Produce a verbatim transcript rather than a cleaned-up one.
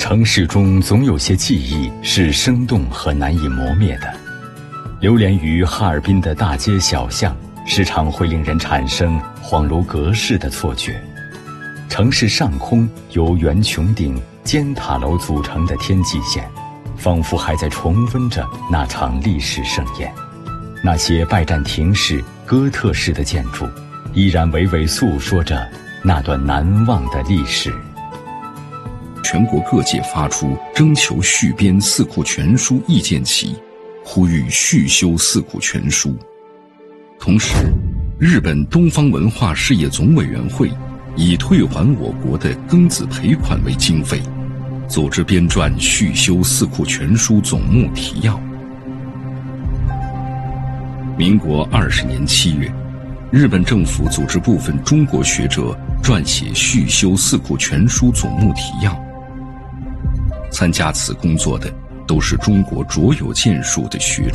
城市中总有些记忆是生动和难以磨灭的，流连于哈尔滨的大街小巷，时常会令人产生恍如隔世的错觉。城市上空由圆穹顶、尖塔楼组成的天际线，仿佛还在重温着那场历史盛宴。那些拜占庭式、哥特式的建筑，依然娓娓诉说着那段难忘的历史。 全国各界发出征求续编四库全书意见旗，呼吁续修四库全书。同时，日本东方文化事业总委员会以退还我国的庚子赔款为经费，组织编撰续修四库全书总目提要。民国二十年七月，日本政府组织部分中国学者撰写续修四库全书总目提要。参加此工作的都是中国卓有建树的学者。